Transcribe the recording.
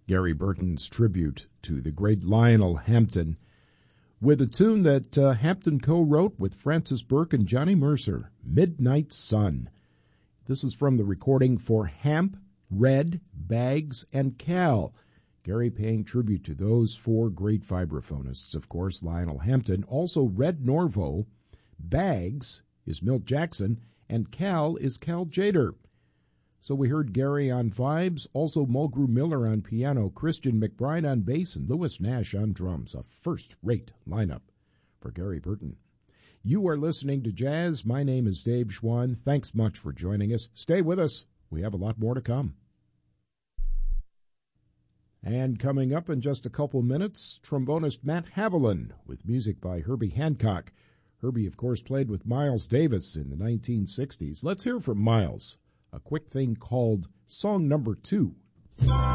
Gary Burton's tribute to the great Lionel Hampton with a tune that Hampton co-wrote with Francis Burke and Johnny Mercer, Midnight Sun. This is from the recording for Hamp, Red, Bags, and Cal. Gary paying tribute to those four great vibraphonists, of course, Lionel Hampton, also Red Norvo, Bags is Milt Jackson, and Cal is Cal Tjader. So we heard Gary on vibes, also Mulgrew Miller on piano, Christian McBride on bass, and Lewis Nash on drums. A first-rate lineup for Gary Burton. You are listening to Jazz. My name is Dave Schwann. Thanks much for joining us. Stay with us. We have a lot more to come. And coming up in just a couple minutes, trombonist Matt Haviland with music by Herbie Hancock. Herbie, of course, played with Miles Davis in the 1960s. Let's hear from Miles. A quick thing called Song Number 2.